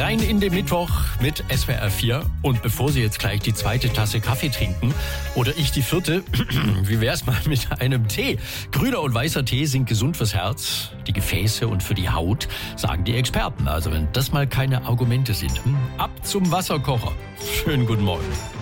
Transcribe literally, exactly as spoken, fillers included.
Rein in den Mittwoch mit S W R vier. Und bevor Sie jetzt gleich die zweite Tasse Kaffee trinken oder ich die vierte, wie wär's mal mit einem Tee? Grüner und weißer Tee sind gesund fürs Herz, die Gefäße und für die Haut, sagen die Experten. Also wenn das mal keine Argumente sind, ab zum Wasserkocher. Schönen guten Morgen.